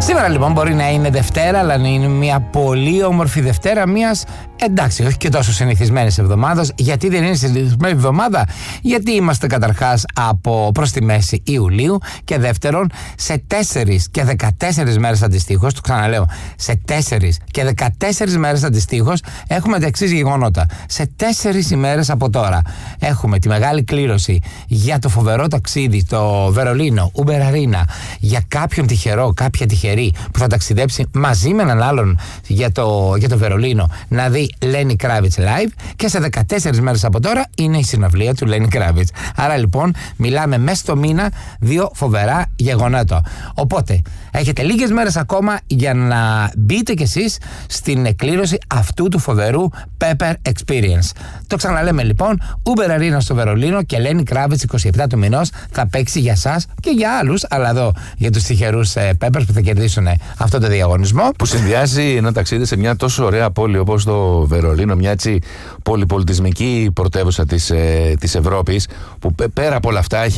Σήμερα λοιπόν μπορεί να είναι Δευτέρα, αλλά να είναι μια πολύ όμορφη Δευτέρα μιας, εντάξει, όχι και τόσο συνηθισμένης εβδομάδας. Γιατί δεν είναι συνηθισμένη εβδομάδα? Γιατί είμαστε καταρχάς προς τη μέση Ιουλίου, και δεύτερον, σε 4 και 14 μέρες αντιστοίχως, το ξαναλέω, σε 4 και 14 μέρες αντιστοίχως έχουμε τα εξής γεγονότα. Σε 4 ημέρες από τώρα έχουμε τη μεγάλη κλήρωση για το φοβερό ταξίδι στο Βερολίνο, Uber Arena, για κάποιον τυχερό, κάποια τυχερή που θα ταξιδέψει μαζί με έναν άλλον για το Βερολίνο να δει Lenny Kravitz live, και σε 14 μέρες από τώρα είναι η συναυλία του Lenny Kravitz. Άρα λοιπόν μιλάμε μέσα στο μήνα 2 φοβερά γεγονότα. Οπότε έχετε λίγες μέρες ακόμα για να μπείτε κι εσείς στην εκκλήρωση αυτού του φοβερού Pepper Experience. Το ξαναλέμε λοιπόν, Uber Arena στο Βερολίνο και Lenny Kravitz 27 του μηνός θα παίξει για σας και για άλλους, αλλά εδώ για τους τυχερούς Peppers που θα κερδίσουν αυτό το διαγωνισμό. Που συνδυάζει ένα ταξίδι σε μια τόσο ωραία πόλη όπως το Βερολίνο, μια έτσι πολυπολιτισμική πρωτεύουσα της Ευρώπης, που πέρα από όλα αυτά έχει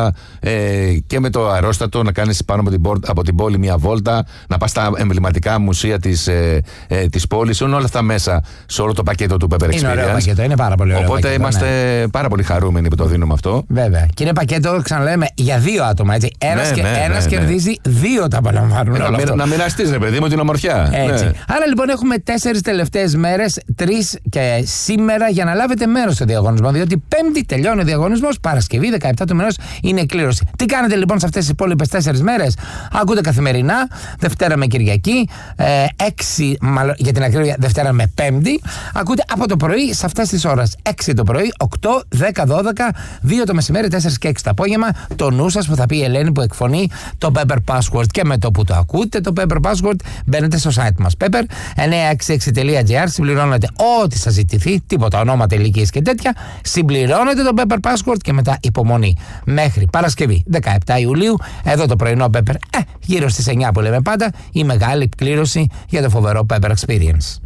και με το αερόστατο να κάνεις πάνω από την πόλη μια βόλτα, να πας στα εμβληματικά μουσεία της πόλης. Είναι όλα αυτά μέσα σε όλο το πακέτο του Pepper Experience. Είναι ωραίο πακέτο, είναι πάρα πολύ ωραίο. Οπότε πακέτο, είμαστε πάρα πολύ χαρούμενοι που το δίνουμε αυτό. Βέβαια. Και είναι πακέτο, ξαναλέμε, για 2 άτομα. Έτσι. Ένας κερδίζει, 2 τα απολαμβάνουν. Να μοιραστείς, ρε παιδί μου, την ομορφιά. Έτσι. Ναι. Άρα λοιπόν έχουμε 4 τελευταίες μέρες, 3 και σήμερα, για να λάβετε μέρος στο διαγωνισμό. Διότι Πέμπτη τελειώνει ο διαγωνισμός, Παρασκευή 17 του μηνός είναι η κλήρωση. Τι κάνετε λοιπόν σε αυτές τις υπόλοιπες 4 μέρες? Ακούτε καθημερινά, Δευτέρα με Κυριακή, 6 για την ακρίβεια, Δευτέρα με Πέμπτη. Ακούτε από το πρωί σε αυτές τις ώρες. 6 το πρωί, 8, 10, 12, 2 το μεσημέρι, 4 και 6 το απόγευμα. Το νου σας που θα πει η Ελένη που εκφωνεί το Pepper Password. Και με το που το ακούτε το Pepper Password, μπαίνετε στο site μας pepper966.gr, συμπληρώνετε ό,τι σας ζητηθεί, τίποτα, ονόματα, ηλικίες και τέτοια. Συμπληρώνετε το Pepper Password και μετά υπομονή μέχρι Παρασκευή 17 Ιουλίου, εδώ το πρωινό Pepper, γύρω στις 9 που λέμε πάντα, η μεγάλη κλήρωση για το φοβερό Pepper Experience.